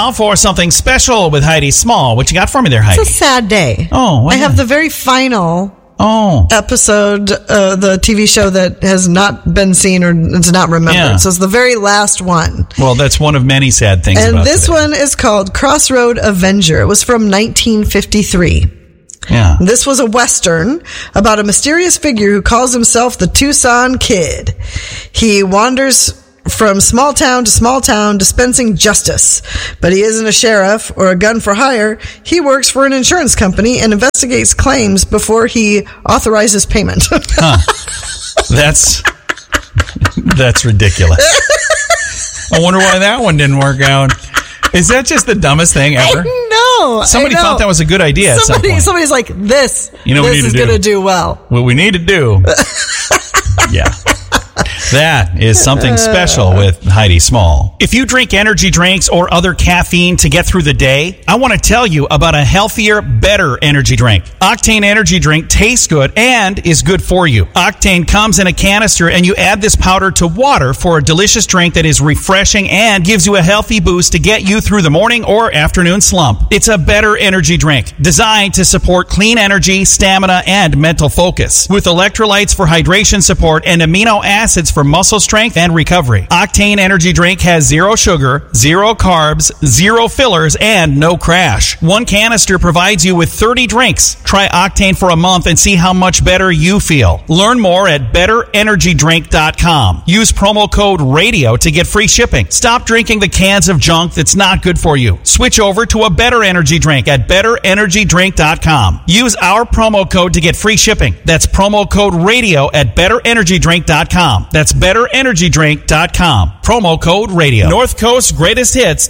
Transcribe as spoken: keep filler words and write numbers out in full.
now for something special with Heidi Small. What you got for me there, Heidi? It's a sad day. Oh, what I is have it? the very final Oh. episode, uh, the T V show that has not been seen or is not remembered. Yeah. So it's the very last one. Well, that's one of many sad things And about this today. one is called Crossroad Avenger. It was from nineteen fifty-three. Yeah. This was a Western about a mysterious figure who calls himself the Tucson Kid. He wanders from small town to small town dispensing justice. But he isn't a sheriff or a gun for hire. He works for an insurance company and investigates claims before he authorizes payment. Huh. That's that's ridiculous. I wonder why that one didn't work out. Is that just the dumbest thing ever? I know. Somebody I know. thought that was a good idea at some Somebody, point. somebody's like, this, You know what we this need is to do? going to do well. What we need to do. Yeah. That is something special with Heidi Small. If you drink energy drinks or other caffeine to get through the day, I want to tell you about a healthier, better energy drink. Octane Energy Drink tastes good and is good for you. Octane comes in a canister and you add this powder to water for a delicious drink that is refreshing and gives you a healthy boost to get you through the morning or afternoon slump. It's a better energy drink designed to support clean energy, stamina, and mental focus. With electrolytes for hydration support and amino acids for muscle strength and recovery. Octane Energy Drink has zero sugar, zero carbs, zero fillers, and no crash. One canister provides you with thirty drinks. Try Octane for a month and see how much better you feel. Learn more at better energy drink dot com. Use promo code RADIO to get free shipping. Stop drinking the cans of junk that's not good for you. Switch over to a better energy drink at better energy drink dot com. Use our promo code to get free shipping. That's promo code RADIO at better energy drink dot com. That's better energy drink dot com. Promo code RADIO. North Coast Greatest Hits